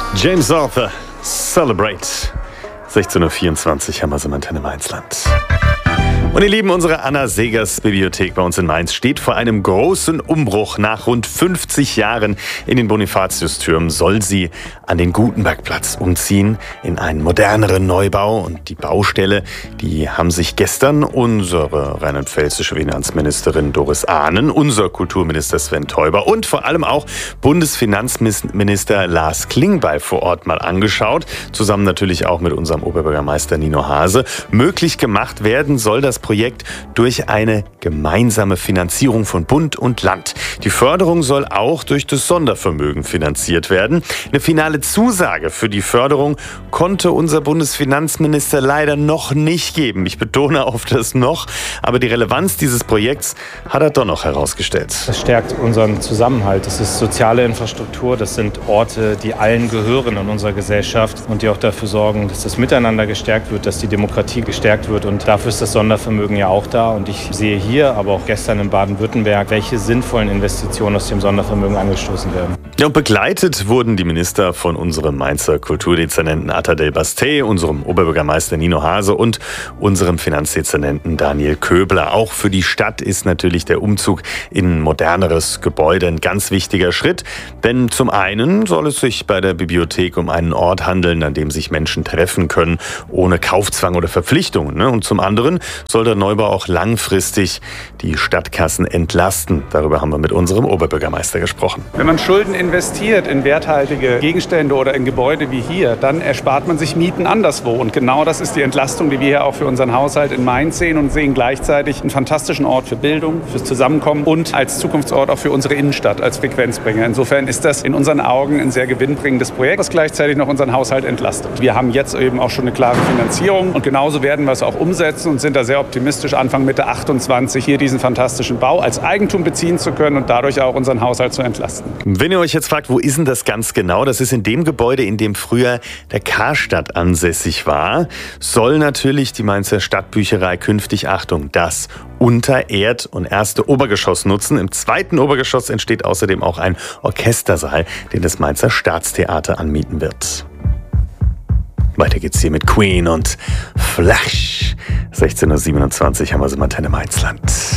James Arthur, Celebrate. 16.24 Uhr haben wir es im Antenne Mainzland. Und ihr Lieben, unsere Anna Segers Bibliothek bei uns in Mainz steht vor einem großen Umbruch. Nach rund 50 Jahren in den Bonifatiustürmen soll sie an den Gutenbergplatz umziehen in einen moderneren Neubau. Und die Baustelle, die haben sich gestern unsere rheinland-pfälzische Finanzministerin Doris Ahnen, unser Kulturminister Sven Teuber und vor allem auch Bundesfinanzminister Lars Klingbeil vor Ort mal angeschaut. Zusammen natürlich auch mit unserem Oberbürgermeister Nino Hase. Möglich gemacht werden soll das Projekt durch eine gemeinsame Finanzierung von Bund und Land. Die Förderung soll auch durch das Sondervermögen finanziert werden. Eine finale Zusage für die Förderung konnte unser Bundesfinanzminister leider noch nicht geben. Ich betone auf das noch, aber die Relevanz dieses Projekts hat er doch noch herausgestellt. Das stärkt unseren Zusammenhalt. Das ist soziale Infrastruktur, das sind Orte, die allen gehören in unserer Gesellschaft und die auch dafür sorgen, dass das Miteinander gestärkt wird, dass die Demokratie gestärkt wird, und dafür ist das Sondervermögen ja auch da. Und ich sehe hier, aber auch gestern in Baden-Württemberg, welche sinnvollen Investitionen aus dem Sondervermögen angestoßen werden. Ja, und begleitet wurden die Minister von unserem Mainzer Kulturdezernenten Atadel Bastet, unserem Oberbürgermeister Nino Hase und unserem Finanzdezernenten Daniel Köbler. Auch für die Stadt ist natürlich der Umzug in ein moderneres Gebäude ein ganz wichtiger Schritt. Denn zum einen soll es sich bei der Bibliothek um einen Ort handeln, an dem sich Menschen treffen können, ohne Kaufzwang oder Verpflichtungen. Und zum anderen soll der Neubau auch langfristig die Stadtkassen entlasten. Darüber haben wir mit unserem Oberbürgermeister gesprochen. Wenn man Schulden investiert in werthaltige Gegenstände oder in Gebäude wie hier, dann erspart man sich Mieten anderswo. Und genau das ist die Entlastung, die wir hier auch für unseren Haushalt in Mainz sehen, und sehen gleichzeitig einen fantastischen Ort für Bildung, fürs Zusammenkommen und als Zukunftsort auch für unsere Innenstadt als Frequenzbringer. Insofern ist das in unseren Augen ein sehr gewinnbringendes Projekt, das gleichzeitig noch unseren Haushalt entlastet. Wir haben jetzt eben auch schon eine klare Finanzierung und genauso werden wir es auch umsetzen und sind da sehr optimistisch, Anfang Mitte 28 hier diesen fantastischen Bau als Eigentum beziehen zu können und dadurch auch unseren Haushalt zu entlasten. Wenn ihr euch jetzt fragt, wo ist denn das ganz genau? Das ist in dem Gebäude, in dem früher der Karstadt ansässig war. Soll natürlich die Mainzer Stadtbücherei künftig, Achtung, das Untererd- und erste Obergeschoss nutzen. Im zweiten Obergeschoss entsteht außerdem auch ein Orchestersaal, den das Mainzer Staatstheater anmieten wird. Weiter geht's hier mit Queen und Flash. 16.27 Uhr haben wir es im Antenne Mainzland.